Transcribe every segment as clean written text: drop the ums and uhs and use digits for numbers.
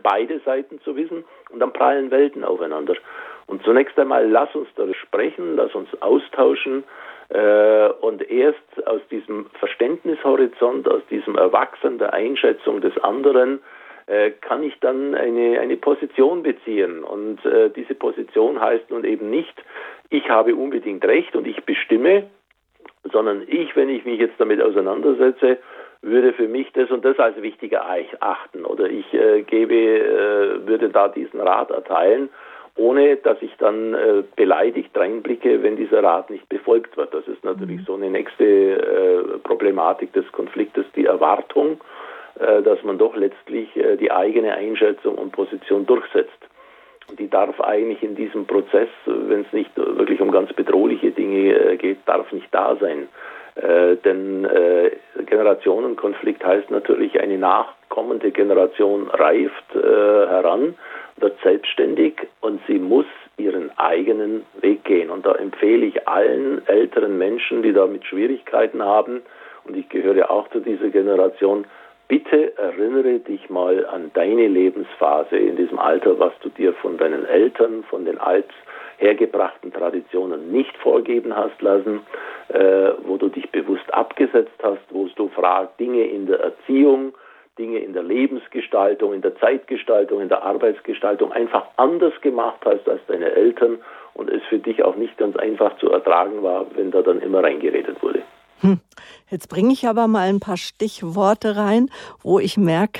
beide Seiten zu wissen, und dann prallen Welten aufeinander. Und zunächst einmal lass uns darüber sprechen, lass uns austauschen, und erst aus diesem Verständnishorizont, aus diesem Erwachsen der Einschätzung des anderen, kann ich dann eine Position beziehen. Und diese Position heißt nun eben nicht, ich habe unbedingt Recht und ich bestimme, sondern ich, wenn ich mich jetzt damit auseinandersetze, würde für mich das und das als wichtiger achten, oder ich würde da diesen Rat erteilen, ohne dass ich dann beleidigt reinblicke, wenn dieser Rat nicht befolgt wird. Das ist natürlich so eine nächste Problematik des Konfliktes, die Erwartung, dass man doch letztlich die eigene Einschätzung und Position durchsetzt. Die darf eigentlich in diesem Prozess, wenn es nicht wirklich um ganz bedrohliche Dinge geht, darf nicht da sein. Denn Generationenkonflikt heißt natürlich, eine nachkommende Generation reift heran, wird selbstständig und sie muss ihren eigenen Weg gehen. Und da empfehle ich allen älteren Menschen, die damit Schwierigkeiten haben, und ich gehöre ja auch zu dieser Generation, bitte erinnere dich mal an deine Lebensphase in diesem Alter, was du dir von deinen Eltern, von den althergebrachten Traditionen nicht vorgeben hast lassen, wo du dich bewusst abgesetzt hast, wo du Dinge in der Erziehung, Dinge in der Lebensgestaltung, in der Zeitgestaltung, in der Arbeitsgestaltung einfach anders gemacht hast als deine Eltern und es für dich auch nicht ganz einfach zu ertragen war, wenn da dann immer reingeredet wurde. Jetzt bringe ich aber mal ein paar Stichworte rein, wo ich merke,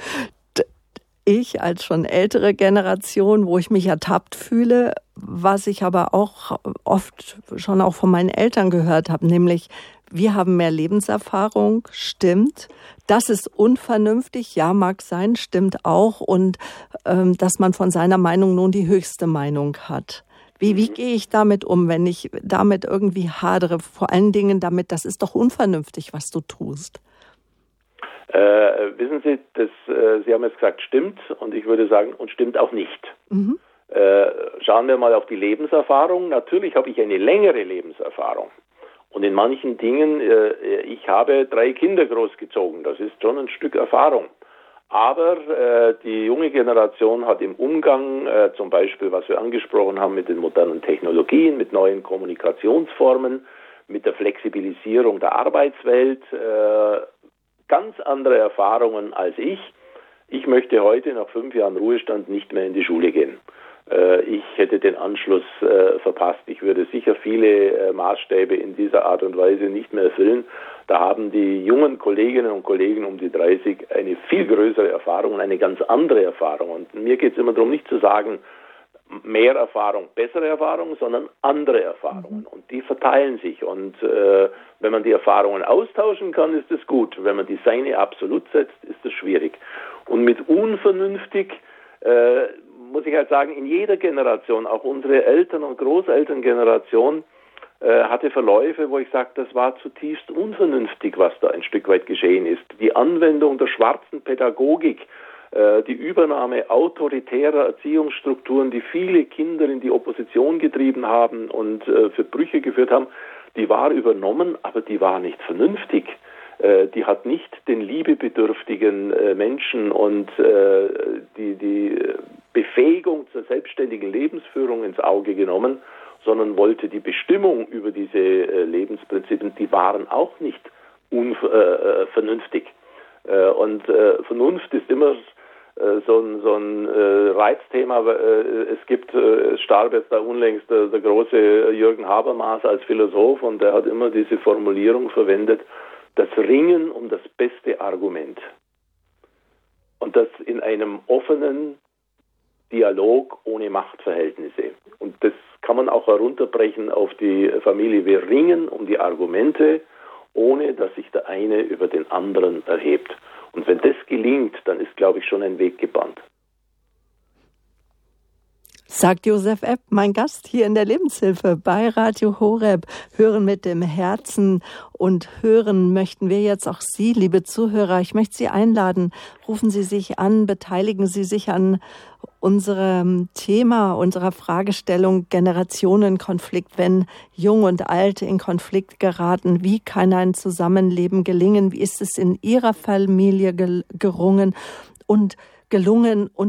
ich als schon ältere Generation, wo ich mich ertappt fühle, was ich aber auch oft schon auch von meinen Eltern gehört habe, nämlich wir haben mehr Lebenserfahrung, stimmt. Das ist unvernünftig, ja, mag sein, stimmt auch. Und dass man von seiner Meinung nun die höchste Meinung hat. Wie gehe ich damit um, wenn ich damit irgendwie hadere? Vor allen Dingen damit, das ist doch unvernünftig, was du tust. Wissen Sie, Sie haben jetzt gesagt, stimmt, und ich würde sagen, und stimmt auch nicht. Schauen wir mal auf die Lebenserfahrung. Natürlich habe ich eine längere Lebenserfahrung. Und in manchen Dingen, ich habe 3 Kinder großgezogen, das ist schon ein Stück Erfahrung. Aber die junge Generation hat im Umgang, zum Beispiel, was wir angesprochen haben, mit den modernen Technologien, mit neuen Kommunikationsformen, mit der Flexibilisierung der Arbeitswelt, ganz andere Erfahrungen als ich. Ich möchte heute nach 5 Jahren Ruhestand nicht mehr in die Schule gehen. Ich hätte den Anschluss verpasst. Ich würde sicher viele Maßstäbe in dieser Art und Weise nicht mehr erfüllen. Da haben die jungen Kolleginnen und Kollegen um die 30 eine viel größere Erfahrung und eine ganz andere Erfahrung. Und mir geht es immer darum, nicht zu sagen, mehr Erfahrung, bessere Erfahrung, sondern andere Erfahrungen. Und die verteilen sich. Und wenn man die Erfahrungen austauschen kann, ist das gut. Wenn man die seine absolut setzt, ist das schwierig. Und mit unvernünftig muss ich halt sagen, in jeder Generation, auch unsere Eltern- und Großelterngeneration, hatte Verläufe, wo ich sage, das war zutiefst unvernünftig, was da ein Stück weit geschehen ist. Die Anwendung der schwarzen Pädagogik, die Übernahme autoritärer Erziehungsstrukturen, die viele Kinder in die Opposition getrieben haben und für Brüche geführt haben, die war übernommen, aber die war nicht vernünftig. Die hat nicht den liebebedürftigen Menschen und die Befähigung zur selbstständigen Lebensführung ins Auge genommen, sondern wollte die Bestimmung über diese Lebensprinzipien, die waren auch nicht vernünftig. Und Vernunft ist immer so ein Reizthema. Es starb jetzt da unlängst der große Jürgen Habermas als Philosoph und der hat immer diese Formulierung verwendet, das Ringen um das beste Argument. Und das in einem offenen Dialog ohne Machtverhältnisse. Und das kann man auch herunterbrechen auf die Familie. Wir ringen um die Argumente, ohne dass sich der eine über den anderen erhebt. Und wenn das gelingt, dann ist, glaube ich, schon ein Weg gebannt. Sagt Josef Epp, mein Gast hier in der Lebenshilfe bei Radio Horeb. Hören mit dem Herzen und hören möchten wir jetzt auch Sie, liebe Zuhörer. Ich möchte Sie einladen, rufen Sie sich an, beteiligen Sie sich an unserem Thema, unserer Fragestellung Generationenkonflikt, wenn Jung und Alt in Konflikt geraten. Wie kann ein Zusammenleben gelingen? Wie ist es in Ihrer Familie gelungen und